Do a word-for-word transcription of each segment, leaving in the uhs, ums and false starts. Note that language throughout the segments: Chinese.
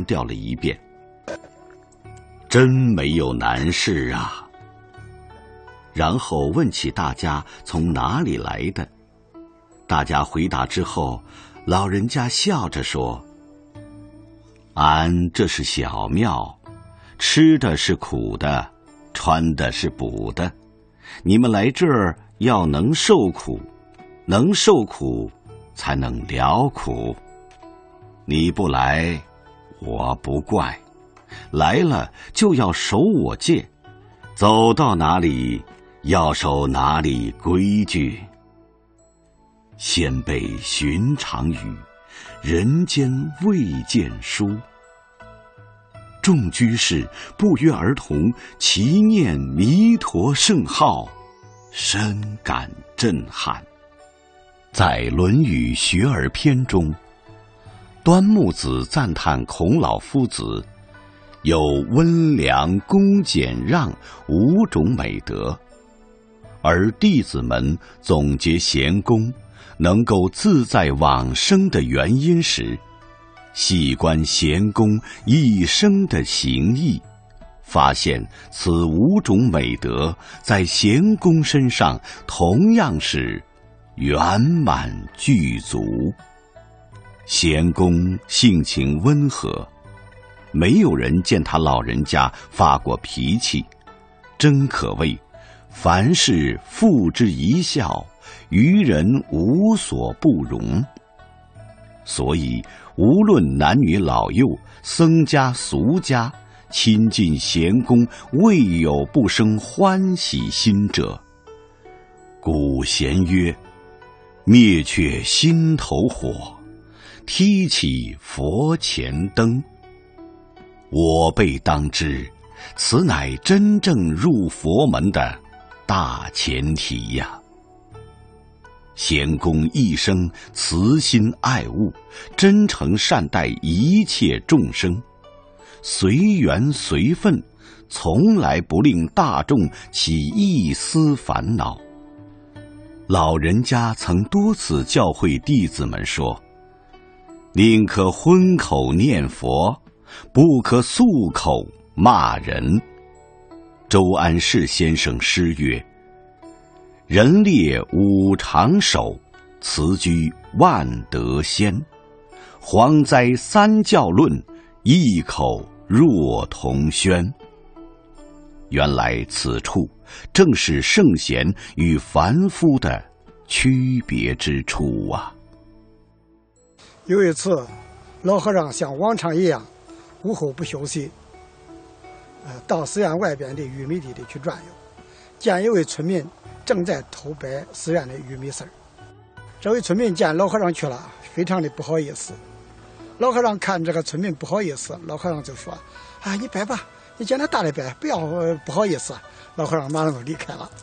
调了一遍。真没有难事啊。然后问起大家从哪里来的，大家回答之后，老人家笑着说：“俺这是小庙，吃的是苦的，穿的是补的。你们来这儿要能受苦，能受苦才能了苦。你不来，我不怪；来了就要守我戒，走到哪里要守哪里规矩。先辈寻常语，人间未见书。众居士不约而同齐念弥陀圣号，深感震撼。在《论语·学而篇》中，端木子赞叹孔老夫子有温良、恭、俭、让五种美德，而弟子们总结贤公能够自在往生的原因时，细观贤公一生的行义，发现此五种美德在贤公身上同样是圆满具足。贤公性情温和，没有人见他老人家发过脾气，真可谓凡事付之一笑，于人无所不容。所以无论男女老幼，僧家俗家，亲近贤公，未有不生欢喜心者。古贤曰：灭却心头火，提起佛前灯。我辈当知，此乃真正入佛门的大前提呀。贤公一生慈心爱物，真诚善待一切众生，随缘随分，从来不令大众起一丝烦恼。老人家曾多次教诲弟子们说：宁可荤口念佛，不可素口骂人。周安世先生诗曰：人列五常守，辞居万德先。蝗灾三教论，异口若同宣。原来此处正是圣贤与凡夫的区别之处啊。 有一次，老和尚像往常一样，午后不休息，呃，到寺院外边的玉米地里去转悠，见一位村民正在偷掰寺院的玉米丝儿。这位村民见老和尚去了，非常的不好意思。老和尚看这个村民不好意思，老和尚就说：“啊，你掰吧，你见他大的掰，不要、呃、不好意思。”老和尚马上就离开了。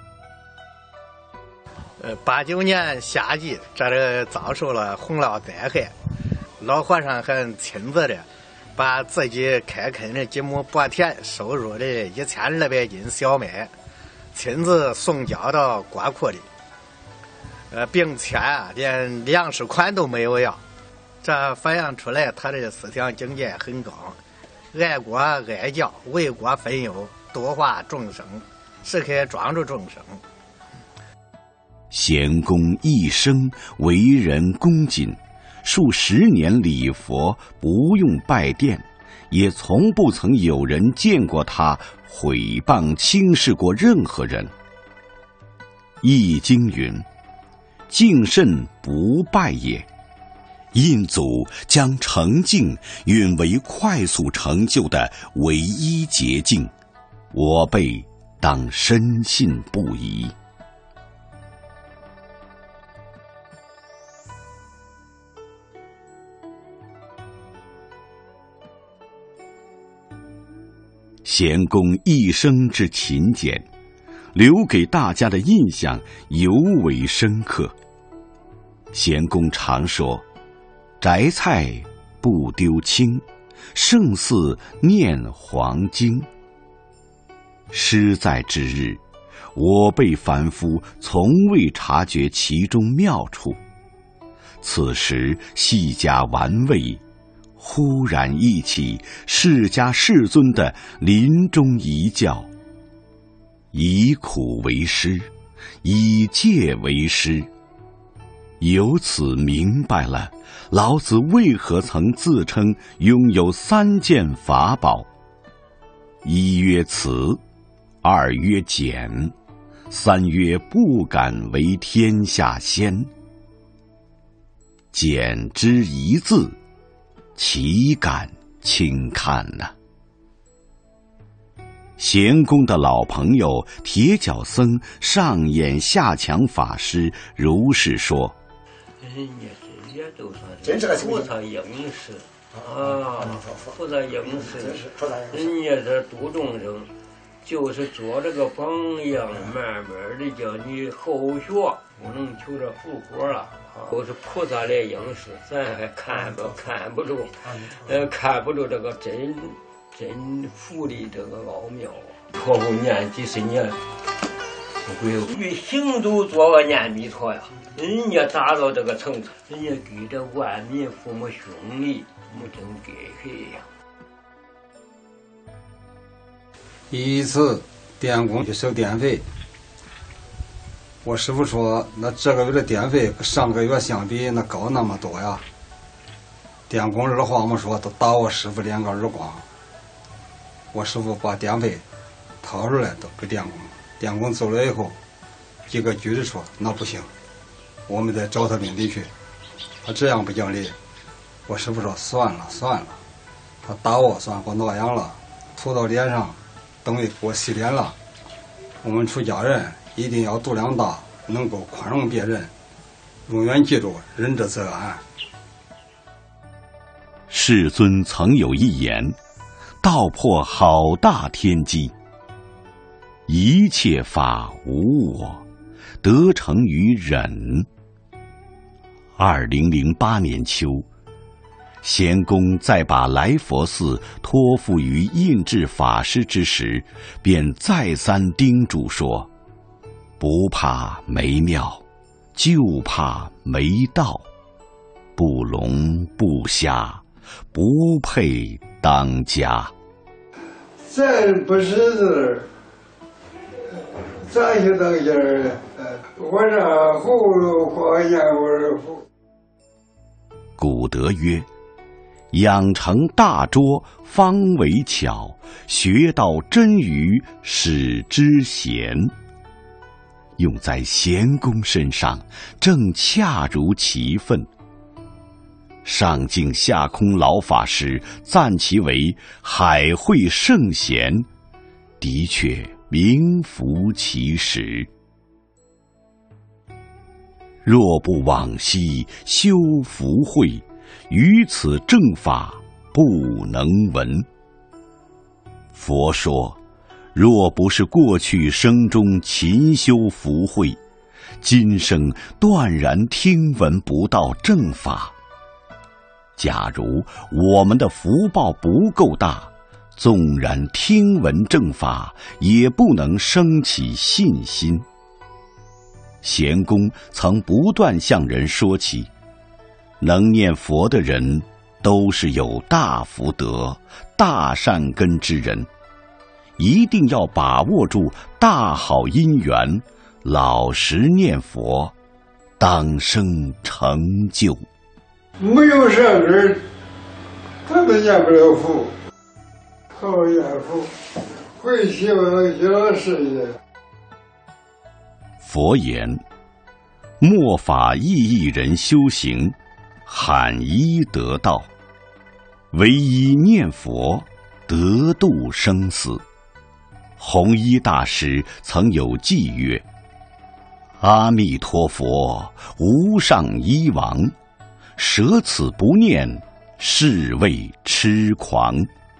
呃，八九年夏季，这里遭受了洪涝灾害，老和尚还亲自的把自己开垦的几亩薄田收入的一千二百斤小麦，亲自送交到国库里，呃，并且啊，连粮食款都没有要。这反映出来他的思想境界很高，爱国爱教，为国分忧，度化众生，时刻庄助众生。 贤公一生为人恭谨，数十年礼佛，不用拜殿，也从不曾有人见过他毁谤轻视过任何人。易经云：敬慎不败也。印祖将诚敬允为快速成就的唯一捷径，我辈当深信不疑。贤公一生之勤俭，留给大家的印象尤为深刻。贤公常说：摘菜不丢青，胜似念黄经。诗在之日，我辈凡夫从未察觉其中妙处，此时细加玩味， 忽然忆起释迦世尊的临终遗教：以苦为师，以戒为师。由此明白了老子为何曾自称拥有三件法宝：一曰慈，二曰俭，三曰不敢为天下先。俭之一字，岂敢轻看呢、啊？咸公的老朋友铁脚僧上演下强法师如是说： 人家这些都算是菩萨应时啊，菩萨应时，人家这度众生，就是做这个榜样，慢慢的叫你后学，不能求着复活了。都是菩萨来应时，咱还看不看不住，呃，看不住这个真真福的这个奥妙。托付念几十年，不会与行走做个念弥陀呀。人家达到这个程度，人家给这万民父母兄弟，没真给谁呀？ 一次电工去收电费，我师傅说，那这个月的电费跟上个月相比，那高那么多呀。电工二话没说，都打我师傅两个耳光。我师傅把电费掏出来都给电工，电工走了以后，几个局的说那不行，我们得找他领地去，他这样不讲理。我师傅说算了算了，他打我算给我挠痒了，涂到脸上，等于给我洗脸了。我们出家人一定要度量大，能够宽容别人，永远记住仁者则安。 世尊曾有一言，道破好大天机：一切法无我，得成于忍。二零零八年秋，咸公在把来佛寺托付于印制法师之时，便再三叮嘱说：不怕没庙，就怕没道，不聋不瞎，不配当家。 咱不识字，咋去当家呢？我这葫芦话言味福。 古德曰：养成大拙，方为巧；学到真语，使之贤。用在咸公身上，正恰如其分。上净下空老法师赞其为海会圣贤，的确名副其实。若不往昔修福慧，于此正法不能闻。佛说，若不是过去生中勤修福慧，今生断然听闻不到正法。假如我们的福报不够大，纵然听闻正法，也不能生起信心。咸公曾不断向人说起，能念佛的人都是有大福德、大善根之人，一定要把握住大好因缘，老实念佛，当生成就。 没有善根，他们念不了佛。好念佛，会希望小事业。 佛言：末法意义人修行，罕一得道。唯一念佛，得度生死。弘一大师曾有偈曰：阿弥陀佛，无上一王，舍此不念，是谓痴狂。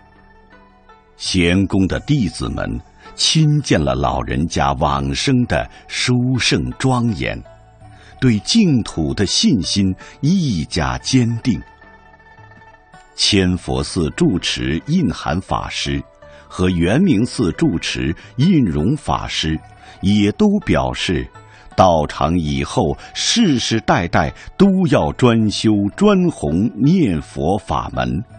咸公的弟子们亲见了老人家往生的殊胜庄严，对净土的信心愈加坚定。千佛寺住持印涵法师和圆明寺住持印容法师也都表示，道场以后世世代代都要专修专弘念佛法门，